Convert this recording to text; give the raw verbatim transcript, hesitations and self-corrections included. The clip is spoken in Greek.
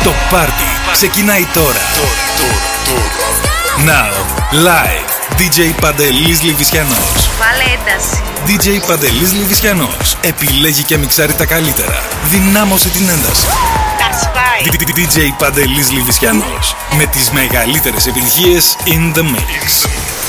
Το πάρτι ξεκινάει τώρα. Now, live, ντι τζέι Παντελής Λιβισιανός. Βάλε ένταση. ντι τζέι Παντελής Λιβισιανός επιλέγει και μιξάρει τα καλύτερα. Δυνάμωσε την ένταση. Τα σπάει. ντι τζέι Παντελής Λιβισιανός με τις μεγαλύτερες επιτυχίες in the mix.